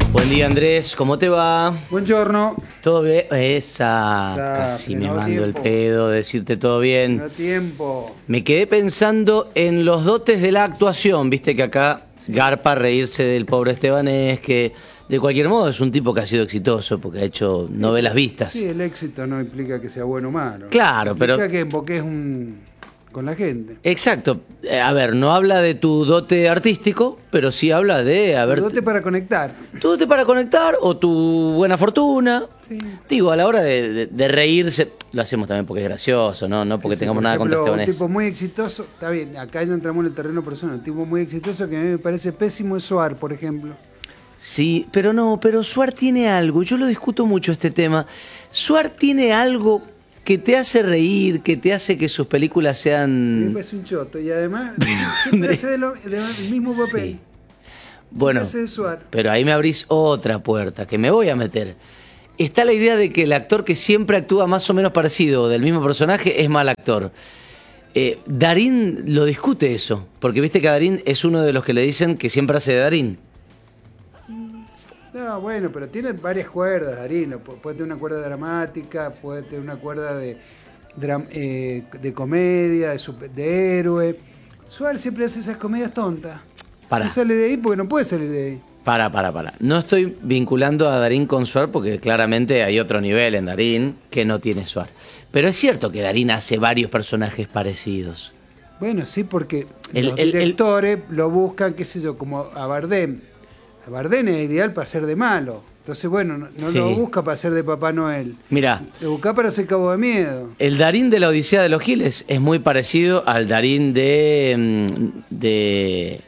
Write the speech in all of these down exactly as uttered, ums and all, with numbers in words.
Buen día, Andrés, ¿cómo te va? Buongiorno. ¿Todo bien? Esa, Esa, casi me no mando tiempo. el pedo de decirte todo bien. No tiempo. Me quedé pensando en los dotes de la actuación, viste que acá garpa reírse del pobre Estebanés, que de cualquier modo es un tipo que ha sido exitoso porque ha hecho novelas vistas. Sí, el éxito no implica que sea bueno o malo. Claro, implica pero... que emboques un... con la gente. Exacto. Eh, A ver, no habla de tu dote artístico, pero sí habla de... A ver, Dote para conectar. tu dote para conectar o tu buena fortuna. Sí. Digo, a la hora de, de- de reírse, lo hacemos también porque es gracioso, ¿no? No porque Sí, tengamos por nada ejemplo, contra un Estebanés. tipo muy exitoso, está bien, acá ya entramos en el terreno personal, un tipo muy exitoso que a mí me parece pésimo es Suar, por ejemplo. Sí, pero no, pero Suar tiene algo, yo lo discuto mucho este tema. Suar tiene algo que te hace reír, que te hace que sus películas A mí me sean... parece un choto y además siempre hace de lo- de- del mismo papel. Sí. Bueno, hace de Suar. pero ahí me abrís otra puerta, que me voy a meter. Está la idea de que el actor que siempre actúa más o menos parecido del mismo personaje es mal actor. Eh, Darín lo discute eso, porque viste que a Darín es uno de los que le dicen que siempre hace de Darín. No, bueno, pero tiene varias cuerdas, Darín. Pu- Puede tener una cuerda dramática, puede tener una cuerda de, dram- eh, de comedia, de, super- de héroe. Suárez siempre hace esas comedias tontas. Pará. No sale de ahí porque no puede salir de ahí. Para, para, para. No estoy vinculando a Darín con Suar porque claramente hay otro nivel en Darín que no tiene Suar. Pero es cierto que Darín hace varios personajes parecidos. Bueno, sí, porque El- los el- el- directores lo buscan, qué sé yo, como a Bardem. A Bardem es ideal para ser de malo. Entonces, bueno, no, no Sí. lo busca para ser de Papá Noel. Mirá, Lo busca para ser Cabo de Miedo. el Darín de la Odisea de los Giles es muy parecido al Darín de... mm, de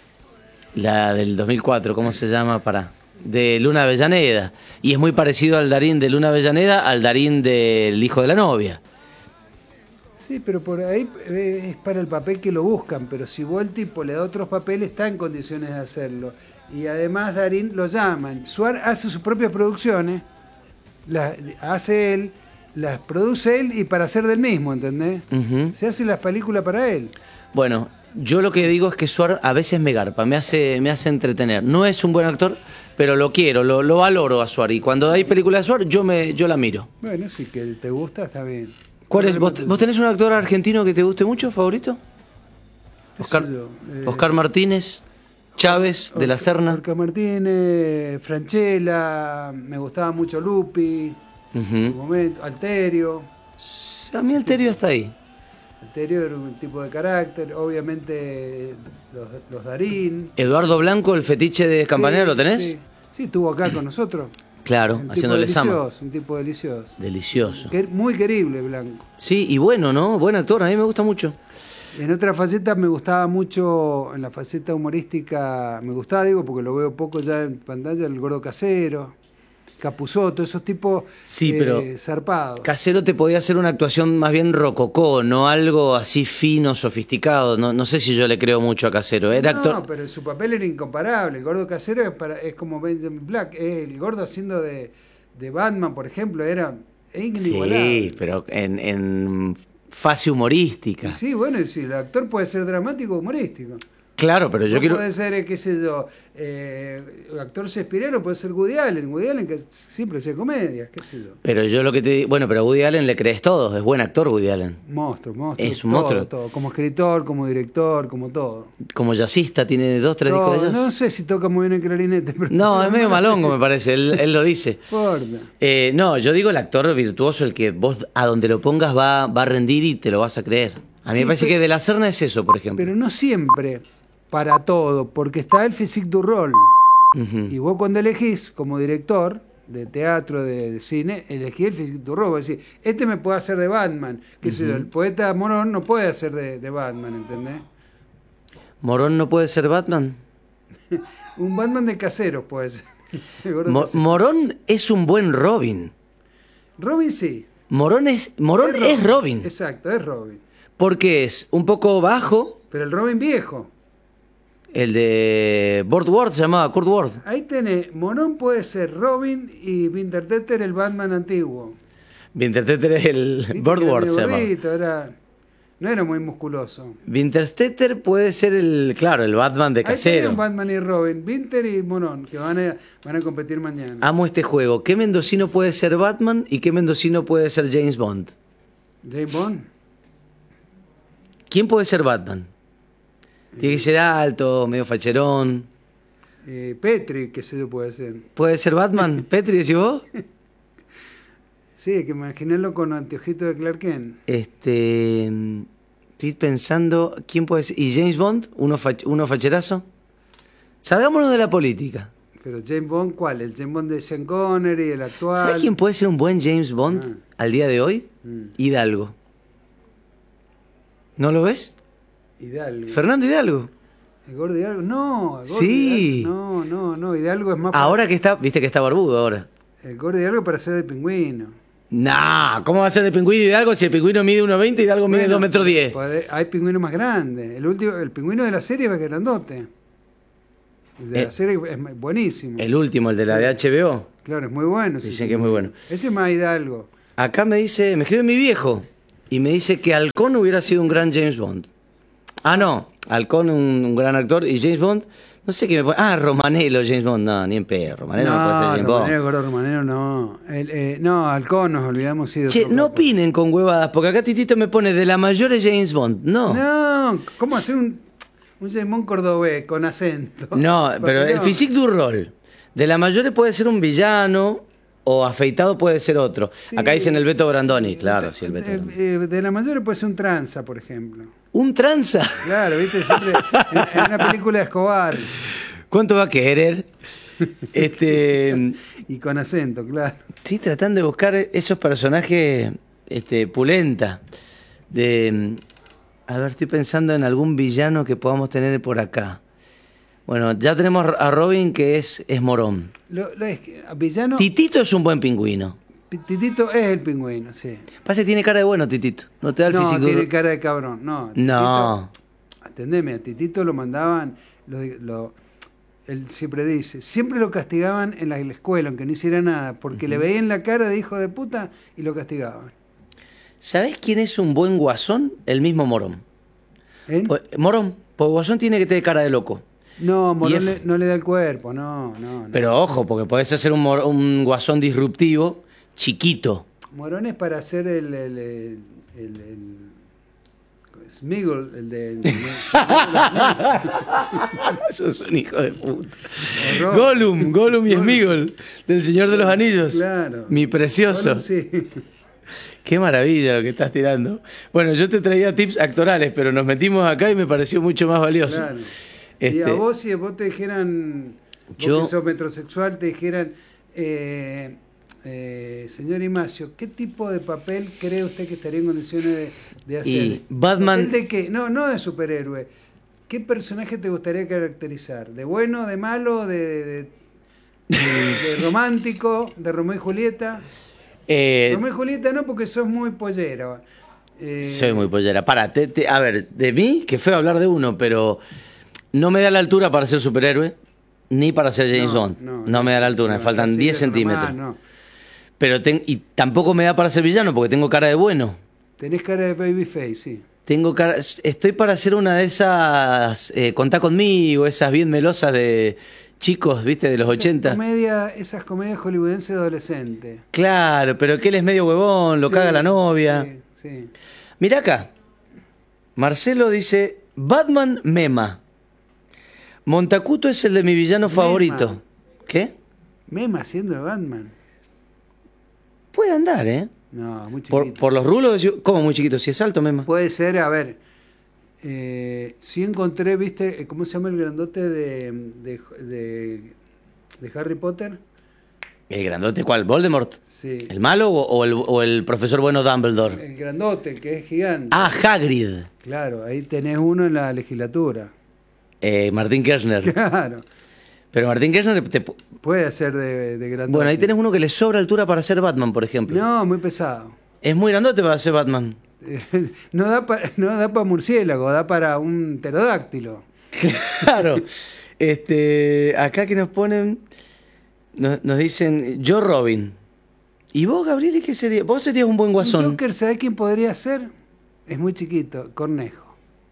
la del dos mil cuatro, ¿cómo se llama? Para de Luna Avellaneda. Y es muy parecido al Darín de Luna Avellaneda al Darín del hijo de la novia. Sí, pero por ahí eh, es para el papel que lo buscan, pero si vos el tipo le da otros papeles, está en condiciones de hacerlo. Y además Darín lo llaman. Suar hace sus propias producciones, las hace él, las produce él y para hacer del mismo, ¿entendés? Ujú. Se hace las películas para él. Bueno, yo lo que digo es que Suar a veces me garpa, me hace, me hace entretener. No es un buen actor, pero lo quiero, lo, lo valoro a Suar. Y cuando hay películas de Suar, yo, me, yo la miro. Bueno, si que te gusta, está bien. ¿Cuál es? ¿Vos, vos tenés un actor argentino que te guste mucho, favorito? Oscar, Qué sé yo, eh, Oscar Martínez, Chávez, de la Oscar- Serna. Oscar Martínez, Franchella, me gustaba mucho Lupi, en su Ujú. momento, Alterio. A mí Alterio está ahí. Alterio era un tipo de carácter, obviamente los, los Darín. Eduardo Blanco, el fetiche de Campanella, Sí, ¿lo tenés? Sí, sí, estuvo acá con nosotros. Claro, Un tipo haciéndole sama. delicioso, un tipo delicioso. Delicioso. Que- Muy querible, Blanco. Sí, y bueno, ¿no? Buen actor, a mí me gusta mucho. En otra faceta me gustaba mucho, en la faceta humorística, me gustaba, digo, porque lo veo poco ya en pantalla, el Gordo Casero, Capusotto, esos tipos Sí, eh, pero zarpados. Casero te podía hacer una actuación más bien rococó, no algo así fino, sofisticado. No, no sé si yo le creo mucho a Casero. Era No, actor. pero su papel era incomparable. El Gordo Casero es, para, es como Benjamin Black. Es el Gordo haciendo de, de Batman, por ejemplo, era inigualable. Sí, pero en, en fase humorística. Y sí, bueno, y sí, el actor puede ser dramático o humorístico. Claro, pero yo No quiero. puede ser, eh, qué sé yo, eh, actor shakespeariano, puede ser Woody Allen. Woody Allen que siempre hacía comedias, qué sé yo. Pero yo lo que te digo. Bueno, pero a Woody Allen le crees todo. Es buen actor, Woody Allen. Monstruo, monstruo. Es un todo, monstruo. todo. Como escritor, como director, como todo. Como jazzista, tiene dos, tres Todo. discos de jazz. No sé si toca muy bien el clarinete, pero... No, es medio malongo, me parece. Él, él lo dice. Importa. Eh, no, yo digo el actor virtuoso, el que vos a donde lo pongas va, va a rendir y te lo vas a creer. A mí Sí, me parece pero- que de la Serna es eso, por ejemplo. Pero no siempre, para todo, porque está el physique du rol. Ujú. Y vos cuando elegís como director de teatro, de, de cine, elegí el physique du rol. Vos decís, este me puede hacer de Batman. Que el poeta Morón no puede hacer de, de Batman, ¿entendés? ¿Morón no puede ser Batman? Un Batman de caseros puede ser. De gordo Mo- casero. Morón es un buen Robin. Robin sí. Morón es, Morón es Robin. Exacto, es Robin. Porque es un poco bajo. Pero el Robin viejo. El de Burt Ward se llamaba Kurt Ward. Ahí tenés, Morón puede ser Robin y Wintertetter el Batman antiguo. Wintertetter es el Viste Burt que era Ward medio se llamaba. gordito, era... No era muy musculoso. Winterstetter puede ser el, claro, el Batman de Ahí casero. tienen Batman y Robin, Winter y Morón, que van a, van a competir mañana. Amo este juego. ¿Qué mendocino puede ser Batman y qué mendocino puede ser James Bond? James Bond. ¿Quién puede ser Batman? Tiene que ser alto, medio facherón. Eh, Petri, qué sé yo, puede ser. ¿Puede ser Batman? ¿Petri, decís vos? Sí, hay que imaginarlo con anteojitos de Clark Kent. Este, estoy pensando, ¿quién puede ser? ¿Y James Bond? ¿Uno, fach, uno facherazo? Salgámonos de la política. Pero James Bond, ¿cuál? El James Bond de Sean Connery, el actual. ¿Sabes quién puede ser un buen James Bond Ah. al día de hoy? Mm. Hidalgo. ¿No lo ves? Hidalgo. Fernando Hidalgo. ¿El gordo Hidalgo? No, el gordo Sí. Hidalgo. No, no, no, Hidalgo es más Ahora para- que está, viste que está barbudo ahora. El gordo Hidalgo para ser de pingüino. Nah, ¿cómo va a ser de pingüino Hidalgo si el pingüino mide uno veinte y Hidalgo mide Bueno, dos metros diez? puede- Hay pingüinos más grandes. El último, el pingüino de la serie va grandote. El de Eh, la serie es buenísimo. El último, el de la de H B O. Claro, es muy bueno. ese Dicen que es muy pingüino. bueno. Ese es más Hidalgo. Acá me dice, me escribe mi viejo y me dice que Halcón hubiera sido un gran James Bond. Ah, no, Halcón un, un gran actor y James Bond, no sé qué me pone. Ah, Romanelo, James Bond, no, ni en pedo, Romanelo no, puede ser James Romanero, Bond. gordo Romanero, no. El, eh, no, Halcón, nos olvidamos. Sí, de Che, otro no loco. opinen con huevadas, porque acá Titito me pone de la mayor es James Bond. No. No, No, ¿cómo hacer un, un James Bond cordobés con acento? pero Porque el no. physique du rol. De la mayor puede ser un villano o afeitado puede ser otro. Sí. Acá dicen el Beto Brandoni, claro, De- sí, el Beto de, Brandoni. eh, de la mayor puede ser un tranza, por ejemplo. ¿Un tranza? Claro, viste, siempre en, en una película de Escobar ¿Cuánto va a querer? Este, y con acento, claro. estoy tratando de buscar esos personajes este, pulenta. De, a ver, estoy pensando en algún villano que podamos tener por acá. Bueno, ya tenemos a Robin, que es, es morón. Lo, lo es que, villano, Titito es un buen pingüino. Titito es el pingüino, sí. Pasa que tiene cara de bueno, Titito. No te da el No, físico. tiene cara de cabrón, no. No. Titito, atendeme, a Titito lo mandaban, lo, lo- él siempre dice, siempre lo castigaban en la, en la escuela, aunque no hiciera nada, porque le veían la cara de hijo de puta y lo castigaban. ¿Sabés quién es un buen guasón? El mismo Morón. ¿Eh? Pues, Morón, porque Guasón tiene que tener cara de loco. No, Y Morón es- le- no le da el cuerpo, no, no. no. Pero ojo, porque podés hacer un, mor- un guasón disruptivo, chiquito. Morón es para hacer el, el, el, el, el- Smeagol, el de... el de- Eso es un hijo de puta. Horror. Gollum, Gollum y Gollum. Smeagol, del Señor de los Anillos. Claro. Mi precioso. Gollum, sí. Qué maravilla lo que estás tirando. Bueno, yo te traía tips actorales, pero nos metimos acá y me pareció mucho más valioso. Claro. Este, Y a vos, si vos te dijeran, vos Yo- que sos metrosexual, te dijeran, eh, eh, señor Imacio, ¿qué tipo de papel cree usted que estaría en condiciones de, de hacer? Y Batman- ¿Papel de qué? No, no de superhéroe. ¿Qué personaje te gustaría caracterizar? ¿De bueno, de malo, de, de, de- de romántico, de Romeo y Julieta? eh, Romeo y Julieta no, porque sos muy pollero. Eh, soy muy pollera. Para, te- te- a ver, de mí, que fue hablar de uno, pero no me da la altura para ser superhéroe, ni para ser James no, Bond. no, No, me da la altura, no, me faltan así diez de normal, centímetros. no. Pero ten- y tampoco me da para ser villano, porque tengo cara de bueno. Tenés cara de babyface, sí. Tengo cara, estoy para hacer una de esas, eh, contá conmigo, esas bien melosas de chicos, viste, de los Esas ochenta. comedia- esas comedias hollywoodenses adolescentes. Claro, pero que él es medio huevón, lo Sí, caga la novia. Sí, sí. Mira acá, Marcelo dice, Batman Mema. Montacuto es el de mi villano Mema. favorito. ¿Qué? Mema haciendo de Batman. Puede andar, ¿eh? No, muy Por, chiquito. por los rulos, decís, ¿cómo muy chiquito? Si es alto, Mema. Puede ser, a ver. Eh, sí encontré, viste, eh, ¿cómo se llama el grandote de, de, de, de Harry Potter? ¿El grandote cuál? ¿Voldemort? Sí. ¿El malo o, o el, o el profesor bueno Dumbledore? El grandote, el que es gigante. Ah, Hagrid. Claro, ahí tenés uno en la legislatura. Eh, Martín Kirchner. Claro. Pero Martín Kirchner te, Puede ser de, de grandote. bueno, ahí tenés uno que le sobra altura para ser Batman, por ejemplo. No, muy pesado. Es muy grandote para ser Batman. No da para no da para murciélago, da para un pterodáctilo. Claro. Este, acá que nos ponen, nos, nos dicen, yo Robin. ¿Y vos, Gabriel, qué sería? ¿Vos serías un buen Un guasón? Joker, ¿sabés quién podría ser? Es muy chiquito, Cornejo.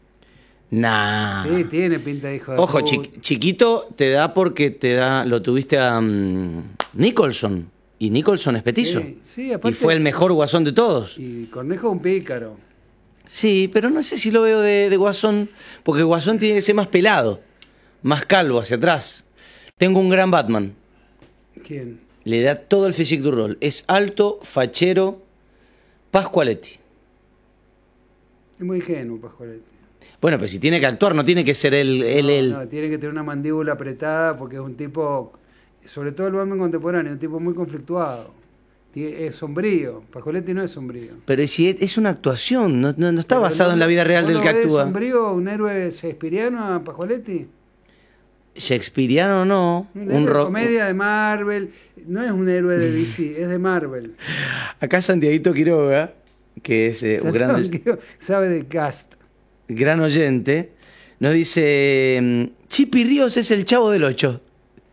Nah. Sí, tiene pinta de hijo de Ojo, puta. chi- chiquito te da porque te da, lo tuviste a um, Nicholson. Y Nicholson es petizo. Sí, sí, aparte- y fue el mejor guasón de todos. Y Cornejo es un pícaro. Sí, pero no sé si lo veo de, de guasón, porque guasón tiene que ser más pelado, más calvo hacia atrás. Tengo un gran Batman. ¿Quién? Le da todo el physique du rol. Es alto, fachero, Pasqualetti. Es muy ingenuo, Pascualetti. Bueno, pero si tiene que actuar, no tiene que ser él, él, no, él. no, tiene que tener una mandíbula apretada porque es un tipo, sobre todo el Batman contemporáneo, un tipo muy conflictuado. Tie- Es sombrío. Pascualetti no es sombrío. Pero si es, es una actuación, no, no, no está Pero basado no- en la vida real ¿no del lo que ves actúa. sombrío, un héroe shakespeariano a Pascualetti? Shakespeareano no. Un, Un héroe de ro- comedia de Marvel. No es un héroe de D C, es de Marvel. Acá Santiaguito Quiroga, que es eh, un gran, Santiago sabe de cast. gran oyente, nos dice: mm, Chipi Ríos es el chavo del ocho.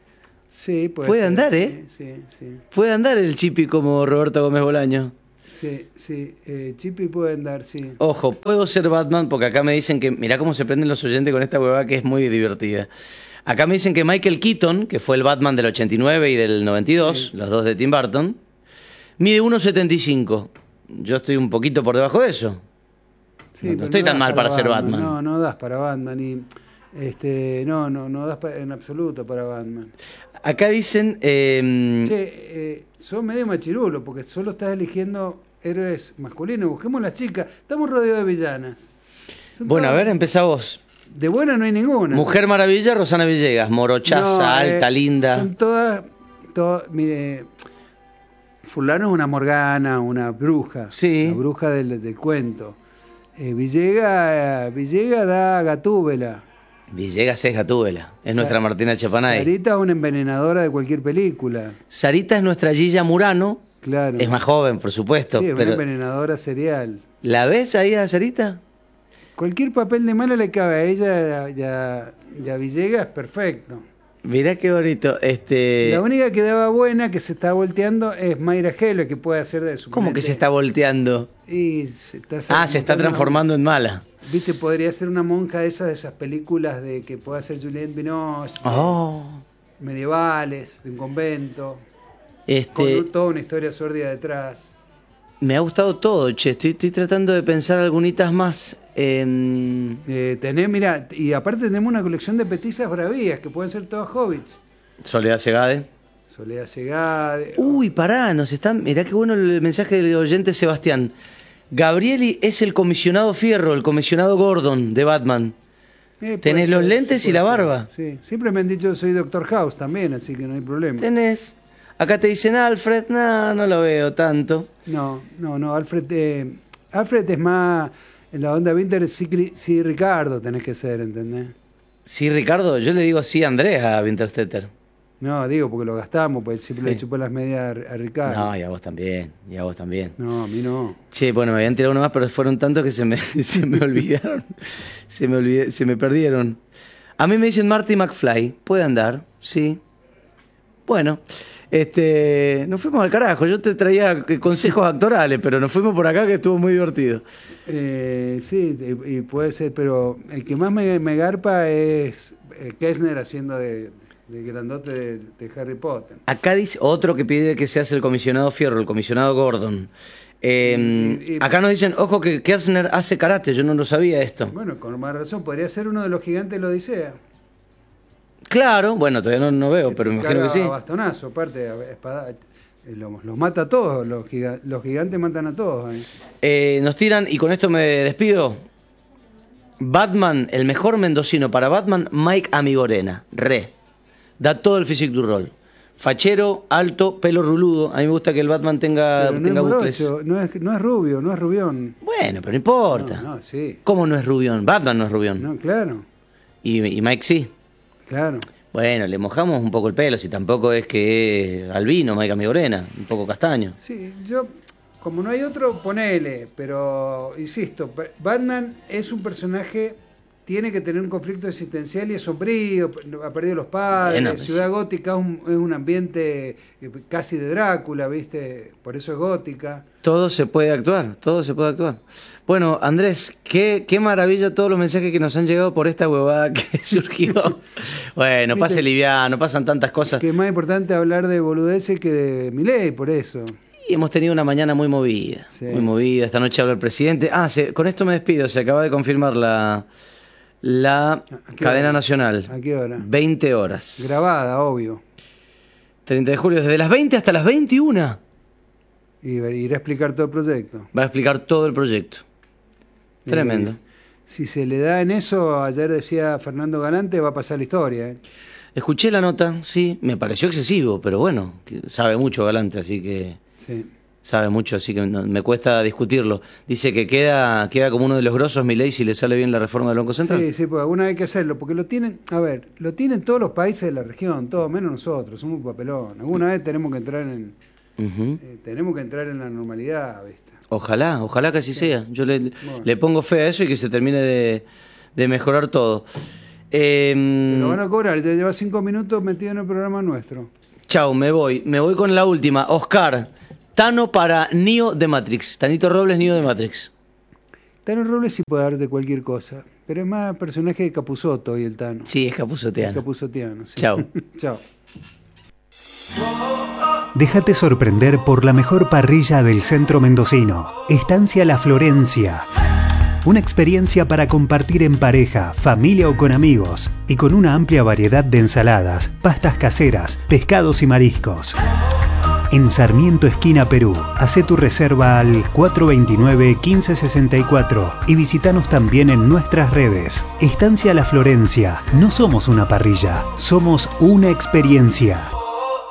Sí, puede, Puede ser, andar, ¿eh? Sí, sí, sí. Puede andar el Chipi como Roberto Gómez Bolaño. Sí, sí. Eh, Chippy puede andar, sí. Ojo, puedo ser Batman porque acá me dicen que, mirá cómo se prenden los oyentes con esta huevada que es muy divertida. Acá me dicen que Michael Keaton, que fue el Batman del ochenta y nueve y del noventa y dos, Sí. los dos de Tim Burton, mide uno setenta y cinco. Yo estoy un poquito por debajo de eso. Sí, No pero estoy tan das mal para ser Batman. No, no das para Batman. Y, este, no, no, no das pa- en absoluto para Batman. Acá dicen... eh, Che, eh, sos medio machirulo porque solo estás eligiendo héroes masculinos. Busquemos las chicas. Estamos rodeados de villanas. Son bueno, a todas- ver, empezá vos. De buena no hay ninguna. Mujer Maravilla, Rosana Villegas, morochaza, No, alta, eh, linda. Son todas, todas, mire, fulano es una Morgana, una bruja, Sí. la bruja del, del cuento. Eh, Villega, Villega da Gatúbela. Villegas es Gatúbela, es Sa- nuestra Martina Chapanay. Sarita es una envenenadora de cualquier película, Sarita es nuestra Gilla Murano, claro. es más joven, por supuesto, Sí, es una pero envenenadora serial. ¿la ves ahí a Sarita? Cualquier papel de mala le cabe a ella y a, y a Villegas, perfecto. Mirá qué bonito. Este, La única que daba buena, que se está volteando, es Mayra Heller, que puede hacer de su ¿Cómo que se está volteando? Y se está Ah, se está transformando en mala. Viste, podría ser una monja de esas, de esas películas de que pueda ser Juliette Binoche, Oh, medievales, de un convento, este, con toda una historia sórdida detrás. me ha gustado todo, che. Estoy, estoy tratando de pensar algunitas más. Em, Eh, tenés, mira, y aparte tenemos una colección de petizas bravías, que pueden ser todas hobbits. Soledad Segade. Soledad Segade. Uy, pará, nos están. Mirá qué bueno el mensaje del oyente Sebastián. Gabrieli es el comisionado Fierro, el comisionado Gordon de Batman. Eh, puede tenés los lentes y puede la ser. barba. Sí, siempre me han dicho soy Doctor House también, así que no hay problema. Tenés. Acá te dicen Alfred, no, no lo veo tanto. No, no, no, Alfred, eh, Alfred es más en la onda Winter, sí, Cri- sí, Ricardo tenés que ser, ¿entendés? Sí, Ricardo, yo le digo sí a Andrés a Winterstetter. No, digo porque lo gastamos, pues siempre Sí. le chupó las medias a, a Ricardo. No, y a vos también, y a vos también. No, a mí no. Che, bueno, me habían tirado uno más, pero fueron tantos que se me, se me olvidaron. Se me, olvidé, se me perdieron. A mí me dicen Marty McFly. ¿Puede andar? Sí. Bueno, este, nos fuimos al carajo. Yo te traía consejos actorales, pero nos fuimos por acá que estuvo muy divertido. Eh, sí, y, y puede ser, pero el que más me, me garpa es eh, Kessner haciendo de, de grandote de, de Harry Potter. Acá dice otro que pide que se hace el comisionado Fierro, el comisionado Gordon. Eh, Y- y- acá nos dicen, ojo que Kersner hace karate, yo no lo sabía esto. Bueno, con más razón, podría ser uno de los gigantes de la Odisea. Claro, bueno, todavía no, no veo, pero me imagino que Caga sí. a bastonazo, aparte, a espada- eh, los, los mata a todos, los, giga- los gigantes matan a todos. ahí. Eh, nos tiran, y con esto me despido. Batman, el mejor mendocino para Batman, Mike Amigorena. Re. Da todo el physique du rol. Fachero, alto, pelo ruludo. A mí me gusta que el Batman tenga, Pero no tenga es bucles. morocho, no es, no es rubio, no es rubión. Bueno, pero no importa. No, no, sí. ¿Cómo no es rubión? Batman no es rubión. No, claro, Y, y Mike sí. claro. Bueno, le mojamos un poco el pelo, si tampoco es que es albino, Mike Amigorena, un poco castaño. Sí, yo, como no hay otro, ponele, pero insisto, Ba- Batman es un personaje tiene que tener un conflicto existencial y es sombrío, ha perdido los padres, Bueno, Ciudad Gótica es un, es un ambiente casi de Drácula, ¿viste? Por eso es gótica. Todo se puede actuar, todo se puede actuar. Bueno, Andrés, qué, qué maravilla todos los mensajes que nos han llegado por esta huevada que surgió. Bueno, ¿Viste? pase liviano, pasan tantas cosas. Que es más importante hablar de boludeces que de Milei, por eso. Y hemos tenido una mañana muy movida, Sí. muy movida. Esta noche habla el presidente. Ah, se, con esto me despido, se acaba de confirmar la, la ¿A qué cadena hora? nacional. ¿A qué hora? veinte horas. Grabada, obvio. treinta de julio, desde las veinte hasta las veintiuna. Y irá a explicar todo el proyecto. Va a explicar todo el proyecto. Tremendo. Eh, si se le da en eso, ayer decía Fernando Galante, va a pasar la historia. ¿eh? Escuché la nota, sí, me pareció excesivo, pero bueno, que sabe mucho Galante, así que Sí. sabe mucho, así que no- me cuesta discutirlo. Dice que queda, queda como uno de los grosos Milei si le sale bien la reforma del Banco Central. Sí, sí, pues alguna vez hay que hacerlo, porque lo tienen, a ver, lo tienen todos los países de la región, todos menos nosotros, somos un papelón. Alguna vez tenemos que entrar en, Ujú. eh, tenemos que entrar en la normalidad, ¿viste? Ojalá, ojalá que así sea. Yo le, le pongo fe a eso y que se termine de, de mejorar todo. Te Eh, lo van a cobrar, ya lleva cinco minutos metido en el programa nuestro. chau, me voy. Me voy con la última. Oscar, Tano para Neo de Matrix. Tanito Robles, Neo de Matrix. Tano Robles sí puede dar de cualquier cosa, pero es más personaje de Capusotto y el Tano. Sí, es Capuzoteano. Capuzotiano, sí. Chau. Chao. Déjate sorprender por la mejor parrilla del centro mendocino. Estancia La Florencia. Una experiencia para compartir en pareja, familia o con amigos. Y con una amplia variedad de ensaladas, pastas caseras, pescados y mariscos. En Sarmiento, esquina Perú. Hacé tu reserva al cuatro dos nueve, uno cinco seis cuatro y visítanos también en nuestras redes. Estancia La Florencia. No somos una parrilla, somos una experiencia.